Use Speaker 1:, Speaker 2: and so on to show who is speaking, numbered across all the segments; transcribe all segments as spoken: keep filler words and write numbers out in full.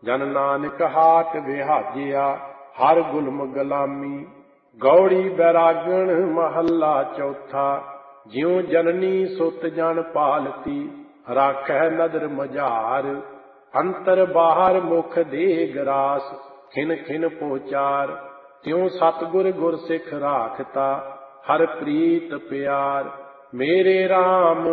Speaker 1: जन नानक हाट विहाजिया हर गुलम गुलामी। गौड़ी बैरागण महला चौथा। ज्यों जननी सुत जन पालती राखै नदर मझार। अंतर बाहर मुख देग रास खिन खिन पोचार। त्यों सतगुर गुर सिख राखता हर प्रीत प्यार। मेरे राम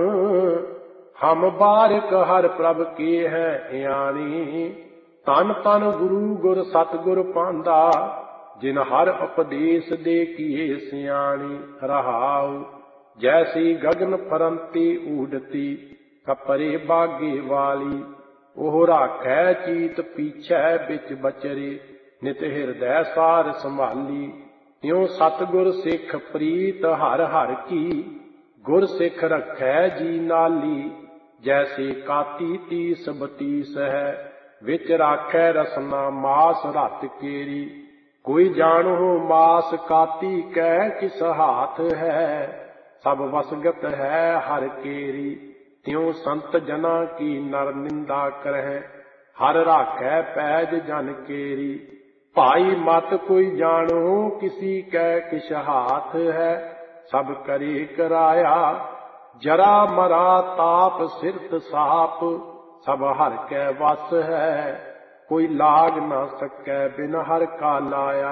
Speaker 1: हम बारिक हर प्रभ के है यानी। तन तन गुरु गुर सतगुर पांदा जिन हर उपदेश दे किए सियाणी। रहाऊ जैसी गगन फरंती ऊडती कपरे बागे वाली। ओह राखै चीत पीछै बिच बचरे नित हिरदै सार संभाली। त्यों सतगुर सिख प्रीत हर हर की गुर सिख रखै जी नाली। जैसे काती तीस बतीस है विच राखै रसना मास रत केरी। कोई जानो मास काती कै किस हाथ है सब वसगत है हर केरी। त्यों संत जना की नर निंदा करह हर राखै पैज जन केरी। भाई मत कोई जानो किसी कै किस हाथ है सब करे कराया। जरा मरा ताप सिरत साप सब हर कै वस है। कोई लाग न सकै बिन हर का लाया।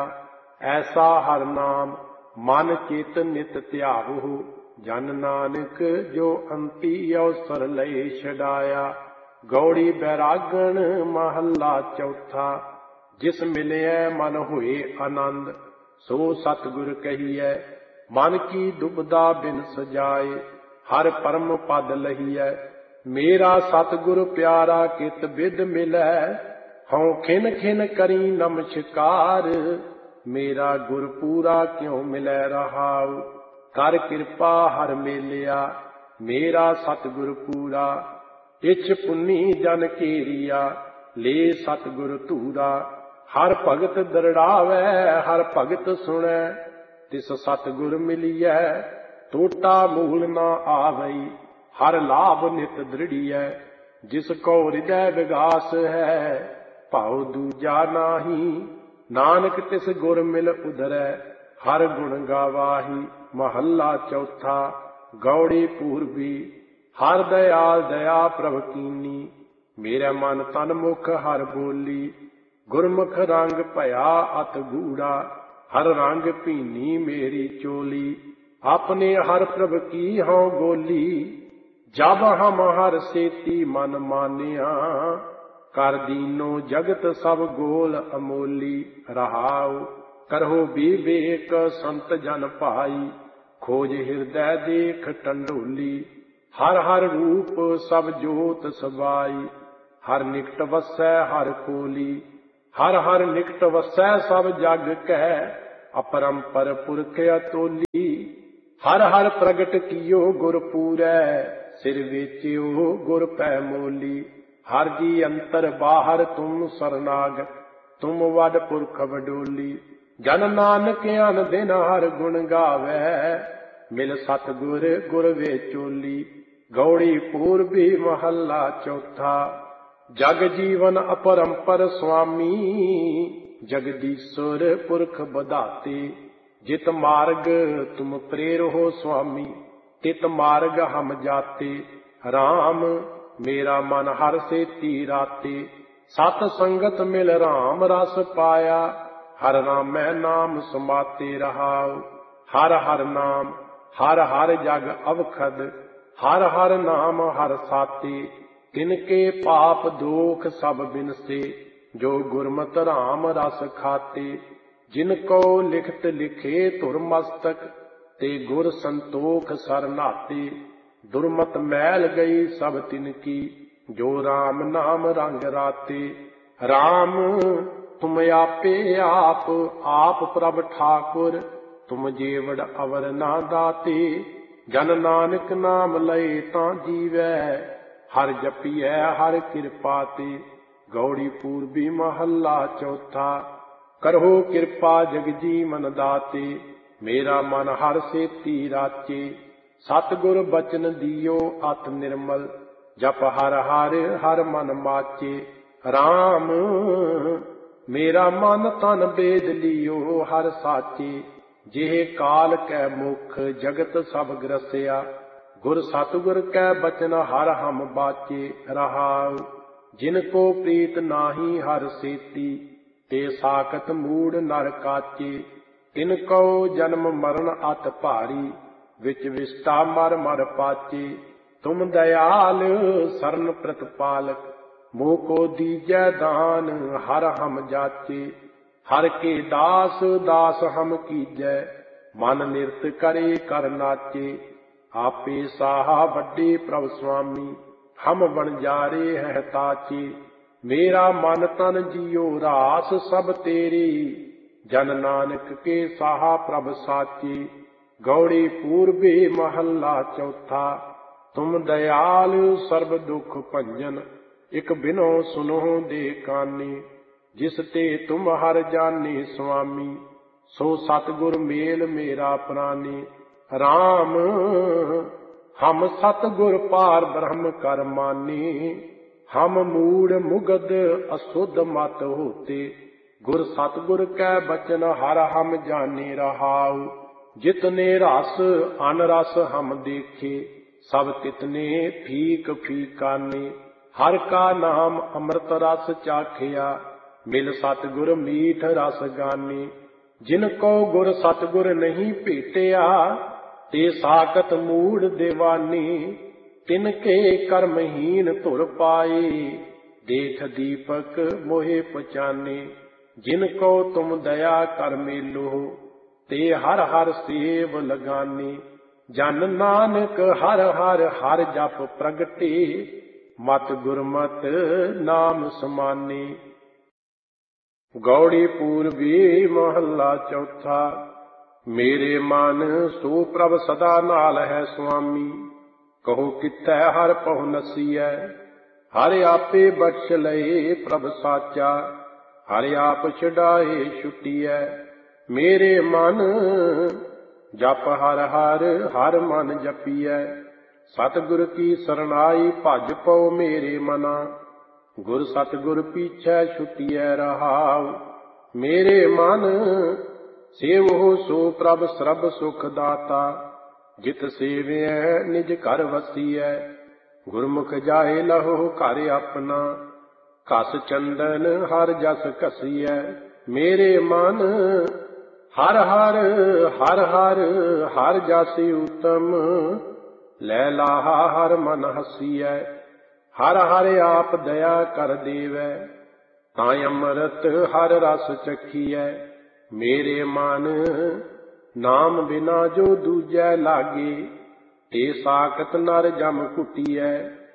Speaker 1: ऐसा हर नाम मन चित नित त्यावहु। जन नानक जो अंती अवसर लय छडाया। गौड़ी बैरागण महला चौथा। जिस मिलिए मन हुए आनंद सो सतगुर कहिए। मन की दुबदा बिन सजाए हर परम पद लहिए। मेरा सतगुर प्यारा कित बिद मिलै हऊँ खिन खिन करी नमस्कार। मेरा गुर पूरा क्यों मिलै रहाऊ। कर कृपा हर मेलिया मेरा सतगुर पूरा। इछ पुन्नी जन केरिया ले सतगुर धूरा। हर भगत दरड़ावै हर भगत सुनै तिस सतगुर मिलिए। टोटा मूल न आवई हर लाभ नित दृढ़िए। जिस को हृदय विगास है भाव दूजा नाही। नानक तिस गुर मिल उधरै हर गुण गावाही। महला चौथा। गौड़ी पूर्वी हर दयाल दया प्रभ कीनी। मेरे मन तन मुख हर बोली। गुरमुख रंग भया अत गूढ़ा हर रंग भीनी मेरी चोली। अपने हर प्रभ की हों गोली जब हम हर सेती मन मानिया। कर दीनो जगत सब गोल अमोली। रहाऊ करहो विवेक संत जन पाई खोज हृदय देख टंडोली। हर हर रूप सब जोत सबाई हर निकट वसै हर कोली। हर हर निकट वसै सब जग कह अपरंपर पुरख अतोली। हर हर प्रगट कियो गुर पूरै सिर वेचियो गुर पै मोली। हर जी अंतर बाहर तुम सरनाग तुम वड पुरख वडोली। जन नानक अन दिन हर गुण गावै मिल सतगुर गुर वेचोली। गौड़ी पूर्वी महला चौथा। जग जीवन अपरंपर स्वामी जगदीश्वर पुरख बधाते। जित मार्ग तुम प्रेर हो स्वामी तित मार्ग हम जाते। राम मेरा मन हर से तीराते सत संगत मिल राम रस पाया। हर रामै नाम समाते रहाऊ। हर हर नाम हर हर जग अवखद हर हर नाम हर साते। तिनके पाप दोख सब बिनसे जो गुरमत राम रस खाते। जिनको लिखत लिखे धुर मस्तक ते गुर संतोख सरनाते। दुर्मत मैल गई सब तिनकी जो राम नाम रंग राते। राम तुम आपे आप आप प्रभ ठाकुर तुम जेवड़ अवर ना दाते। जन नानक नाम लए तां जीवै हर जपिए हर कृपा ते। गौड़ी पूर्वी महला चौथा। करहो कृपा जग जीवन दाते मेरा मन हर सेती राचे। सतगुर बचन दियो अत निर्मल जप हर हर हर मन माचे। ਰਾਮ ਮੇਰਾ ਮਨ ਤਨ ਬੇਦ ਲਿਓ ਹਰ ਸਾਚੇ, ਜਿਹੇ ਕਾਲ ਕੈ ਮੁਖ ਜਗਤ ਸਭ ਗ੍ਰਸਿਆ। ਗੁਰ ਸਤਿਗੁਰ ਕੈ ਬਚਨ ਹਰ ਹਮ ਬਾਚੇ ਰਹਾਉ। ਜਿਨ ਕੋ ਪ੍ਰੀਤ ਨਾਹੀ ਹਰ ਸੇਤੀ, ਤੇ ਸਾਖਤ ਮੂੜ ਨਰ ਕਾਚੇ। ਤਿਨ ਕਉ ਜਨਮ ਮਰਨ ਅਤ ਭਾਰੀ, ਵਿਚ ਵਿਸਟਾ ਮਰ ਮਰ ਪਾਚੇ। ਤੁਮ ਦਇਆਲ ਸਰਨ ਪ੍ਰਤਪਾਲਕ, ਮੋਹ ਕੋ ਦੀਜੈ ਦਾਨ ਹਰ ਹਮ ਜਾਚੇ। ਹਰ ਕੇ ਦਾਸ ਦਾਸ ਹਮ ਕੀਜੈ, ਮਨ ਨਿਰਤ ਕਰੇ ਕਰ ਨਾਚੇ। ਆਪੇ ਸਾਹਾ ਵੱਡੇ ਪ੍ਰਭ ਸੁਆਮੀ, ਹਮ ਵਣਜਾਰੇ ਹੈ ਤਾਚੇ। ਮੇਰਾ ਮਨ ਤਨ ਜੀਉ ਰਾਸ ਸਭ ਤੇਰੀ, ਜਨ ਨਾਨਕ ਕੇ ਸਾਹਾ ਪ੍ਰਭ ਸਾਚੇ। ਗੌੜੀ ਪੂਰਬੇ ਮਹੱਲਾ ਚੌਥਾ। ਤੁਮ ਦਇਆਲ ਸਰਬ ਦੁਖ ਭੰਜਨ, ਇਕ ਬਿਨੋ ਸੁਨੋ ਦੇ ਕਾਨੀ। ਜਿਸ ਤੇ ਤੁਮ ਹਰ ਜਾਨੇ ਸੁਆਮੀ, ਸੋ ਸਤਿਗੁਰ ਮੇਲ ਮੇਰਾ ਪ੍ਰਾਨੀ। ਰਾਮ ਹਮ ਸਤਿਗੁਰ ਪਾਰ ਬ੍ਰਹਮ ਕਰ ਮਾਨੀ, ਹਮ ਮੂੜ ਮੁਗਧ ਅਸੁਧ ਮਤ ਹੋਤੇ। ਗੁਰ ਸਤਿਗੁਰ ਕੈ ਬਚਨ ਹਰ ਹਮ ਜਾਨੇ ਰਹਾਉ। ਜਿਤਨੇ ਰਸ ਅਨ ਰਸ ਹਮ ਦੇਖੇ, ਸਭ ਤਿਤਨੇ ਫੀਕ ਫੀਕਾਨੇ। ਹਰ ਕਾ ਨਾਮ ਅੰਮ੍ਰਿਤ ਰਸ ਚਾਖਿਆ, ਮਿਲ ਸਤਿਗੁਰ ਮੀਠ ਰਸ ਗਾਨੇ। ਜਿਨ ਕੋ ਗੁਰ ਸਤਿਗੁਰ ਨਹੀਂ ਭੇਟਿਆ, ਤੇ ਸਾਖਤ ਮੂੜ ਦੇਵਾਨੀ। ਤਿਨ ਕੇ ਕਰਮਹੀਨ ਧੁਰ ਪਾਏ, ਦੇਖ ਦੀਪਕ ਮੋਹਿ ਪਛਾਨੇ। ਜਿਨ ਕੋ ਤੁਮ ਦਇਆ ਕਰ ਮੇਲੋ, ਤੇ ਹਰ ਹਰ ਸੇਵ ਲਗਾਨੀ। ਜਨ ਨਾਨਕ ਹਰ ਹਰ ਹਰ ਜਪ ਪ੍ਰਗਟੇ, ਮਤ ਗੁਰਮਤ ਨਾਮ ਸਮਾਨੇ। ਗੌੜੀ ਪੂਰਬੀ ਮਹੱਲਾ ਚੌਥਾ। ਮੇਰੇ ਮਨ ਸੋ ਪ੍ਰਭ ਸਦਾ ਨਾਲ ਹੈ ਸੁਆਮੀ, ਕਹੋ ਕਿਥੈ ਹਰ ਪਹੁ ਨਸੀਐ। ਹਰਿ ਆਪੇ ਬਖਸ਼ ਲਏ ਪ੍ਰਭ ਸਾਚਾ, ਹਰਿ ਆਪ ਛਡਾਏ ਛੁਟੀਐ। ਮੇਰੇ ਮਨ ਜਪ ਹਰ ਹਰ ਹਰ ਮਨ ਜਪੀਐ। ਸਤਿਗੁਰ ਕੀ ਸਰਨਾਈ ਭਜ ਪਉ ਮੇਰੇ ਮਨਾ, ਗੁਰ ਸਤਿਗੁਰ ਪੀਛੈ ਛੁਟੀਐ ਰਹਾਉ। ਮੇਰੇ ਮਨ ਸੇਵਹੁ ਸੋ ਪ੍ਰਭ ਸਰਬ ਸੁਖ ਦਾਤਾ, ਜਿਤ ਸੇਵਿਐ ਨਿਜ ਘਰ ਵਸੀਐ। ਗੁਰਮੁਖ ਜਾਏ ਲਹੋ ਘਰ ਆਪਣਾ, ਘਸ ਚੰਦਨ ਹਰ ਜਸ ਘਸੀਐ। ਮੇਰੇ ਮਨ ਹਰ ਹਰ ਹਰ ਹਰ ਹਰ ਜਸ ਉਤਮ, ਲੈ ਲਾਹਾ ਹਰ ਮਨ ਹਸੀਐ। ਹਰ ਹਰ ਆਪ ਦਇਆ ਕਰ ਦੇਵੈ, ਤਾਂ ਅੰਮ੍ਰਿਤ ਹਰ ਰਸ ਚਖੀਐ। ਮੇਰੇ ਮਨ ਨਾਮ ਬਿਨਾ ਜੋ ਦੂਜੈ ਲਾਗੇ, ਤੇ ਸਾਖਤ ਨਰ ਜਮ ਘੁਟੀਐ।